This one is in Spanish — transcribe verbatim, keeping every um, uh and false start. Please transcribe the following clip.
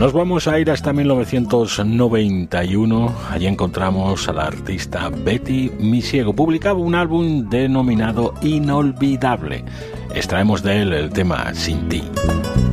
Nos vamos a ir hasta mil novecientos noventa y uno. Allí encontramos a la artista Betty Misiego. Publicaba un álbum denominado Inolvidable. Extraemos de él el tema Sin ti.